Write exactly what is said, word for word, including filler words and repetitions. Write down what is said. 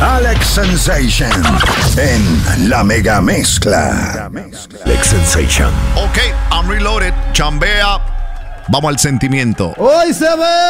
Alex Sensation en La Mega Mezcla. Alex Sensation. Ok, I'm reloaded. Chambea. Vamos al sentimiento. Hoy se ve.